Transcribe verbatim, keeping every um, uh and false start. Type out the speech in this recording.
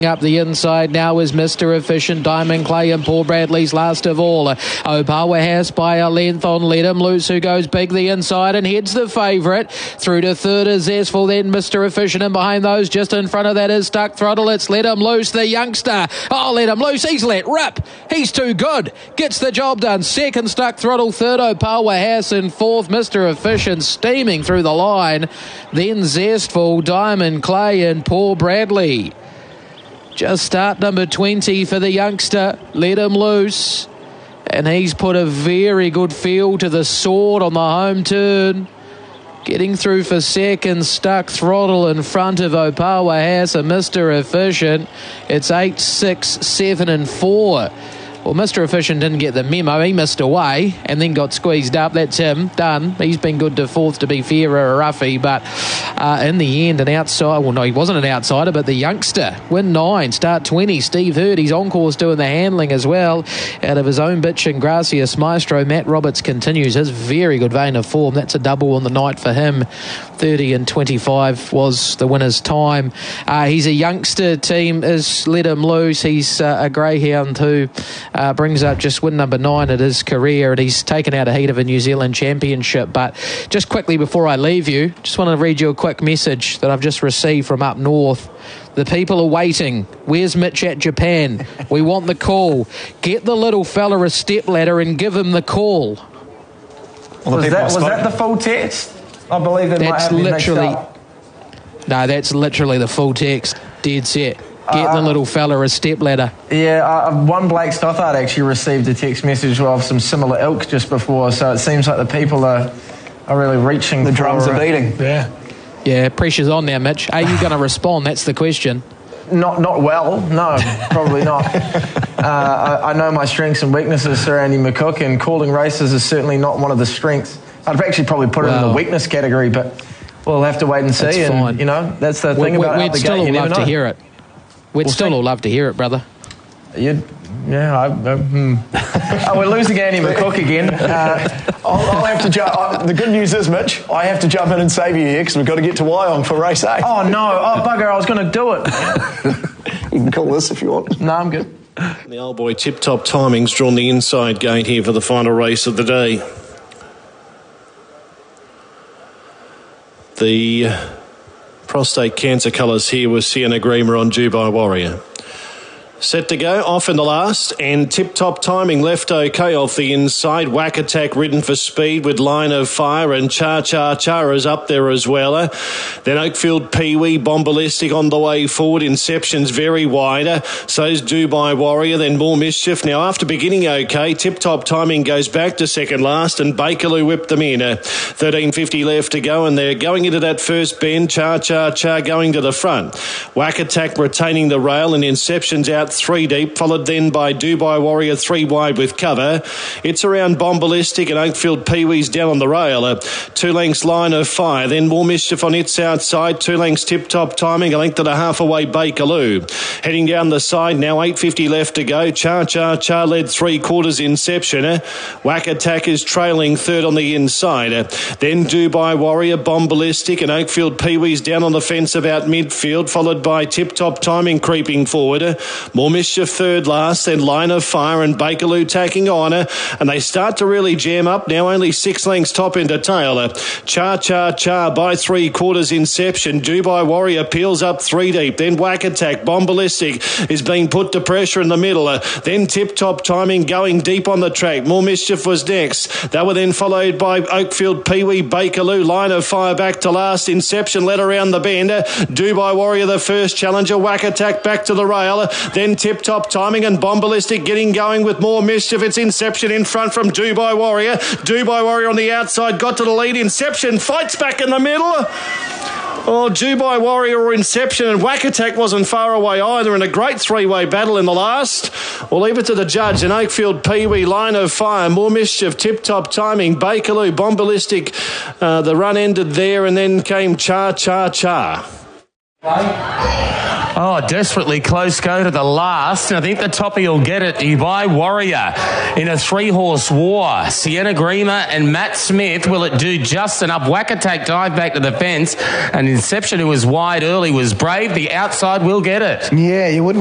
Up the inside now is Mister Efficient, Diamond Clay and Paul Bradley's last of all. Opawa has by a length on Let Him Loose, who goes big the inside and heads the favourite. Through to third is Zestful, then Mister Efficient, and behind those just in front of that is Stuck Throttle. It's Let Him Loose, the youngster. Oh, Let Him Loose, he's let rip. He's too good. Gets the job done. Second Stuck Throttle, third Opawa has, and fourth Mister Efficient steaming through the line. Then Zestful, Diamond Clay and Paul Bradley. Just start number twenty for the youngster, Let Him Loose. And he's put a very good feel to the sword on the home turn. Getting through for second, Stuck Throttle in front of Opawa has a Mister Efficient. It's eight, six, seven and four. Well, Mister Efficient didn't get the memo. He missed away and then got squeezed up. That's him. Done. He's been good to fourth, to be fair, a roughie. But uh, in the end, an outsider. Well, no, he wasn't an outsider, but the youngster. Win nine, start twenty. Steve Hurd, he's on course doing the handling as well. Out of his own bitch and Gracias Maestro, Matt Roberts continues his very good vein of form. That's a double on the night for him. thirty and twenty-five was the winner's time. Uh, he's a youngster. Team is Let Him Loose. He's uh, a greyhound who uh, brings up just win number nine at his career, and he's taken out a heat of a New Zealand championship. But just quickly before I leave you, just want to read you a quick message that I've just received from up north. The people are waiting. Where's Mitch at Japan? We want the call. Get the little fella a stepladder and give him the call. Well, was, that, was that the full text? I believe that might have been literally, mixed up. No, that's literally the full text. Dead set. Get uh, the little fella a stepladder. Yeah, uh, one Blake Stothard actually received a text message of some similar ilk just before, so it seems like the people are are really reaching. The for, drums are beating. Yeah. Yeah, pressure's on now, Mitch. Are you going to respond? That's the question. Not not well, no, probably not. uh, I, I know my strengths and weaknesses surrounding McCook, and calling races is certainly not one of the strengths. I'd actually probably put well, it in the weakness category, but we'll have to wait and see. That's and fine. You know, that's the we, thing we, about we'd the still gate, all love to hear it. We'd we'll still see. all love to hear it, brother. You'd, yeah, I, uh, hmm. oh, we're losing Andy McCook again. Uh, I'll, I'll have to jump. Uh, the good news is, Mitch, I have to jump in and save you here because we've got to get to Wyong for race eight. Oh no! Oh bugger! I was going to do it. You can call this if you want. No, I'm good. The old boy Tip Top Timing's drawn the inside gate here for the final race of the day. The prostate cancer colours here with Sienna Greamer on Dubai Warrior. Set to go, off in the last, and tip-top timing left okay off the inside. Whack Attack ridden for speed with Line of Fire, and Cha Cha Cha is up there as well. Then Oakfield Pee-wee, Bombalistic on the way forward. Inception's very wider, so's Dubai Warrior, then More Mischief. Now, after beginning okay, tip-top timing goes back to second last, and Bakerloo whipped them in. Uh, thirteen fifty left to go, and they're going into that first bend. Cha Cha Cha going to the front. Whack Attack retaining the rail, and Inception's out three deep, followed then by Dubai Warrior three wide with cover. It's around Bombalistic and Oakfield Pee-wee's down on the rail. Uh, two lengths Line of Fire, then More Mischief on its outside. Two lengths Tip-Top Timing, a length and a half away Bakerloo. Heading down the side now, eight fifty left to go. Cha Cha Cha led three quarters Inception. Uh, Whack Attack is trailing third on the inside. Uh, then Dubai Warrior, Bombalistic and Oakfield Pee-wee's down on the fence about midfield, followed by Tip-Top Timing creeping forward. Uh, More Mischief third last, then Line of Fire and Bakerloo tacking on her, and they start to really jam up now, only six lengths top into tail. Cha Cha Cha by three quarters Inception. Dubai Warrior peels up three deep, then Whack Attack. Bombalistic is being put to pressure in the middle, then Tip Top Timing going deep on the track. More Mischief was next. They were then followed by Oakfield Pee-wee, Bakerloo, Line of Fire back to last. Inception led around the bend. Dubai Warrior the first challenger. Whack Attack back to the rail, then Tip-Top Timing and Bombalistic getting going with More Mischief. It's Inception in front from Dubai Warrior. Dubai Warrior on the outside got to the lead. Inception fights back in the middle. Oh, Dubai Warrior or Inception, and Whack Attack wasn't far away either in a great three-way battle in the last. We'll leave it to the judge. And Oakfield Pee-wee, Line of Fire, More Mischief, Tip-Top Timing, Bakerloo, Bombalistic. Uh, the run ended there, and then came Cha Cha Cha. Oh, desperately close go to the last. And I think the toppy will get it. Dubai Warrior in a three-horse war. Sienna Grima and Matt Smith. Will it do just enough? Whack Attack dive back to the fence. And Inception, who was wide early, was brave. The outside will get it. Yeah, you wouldn't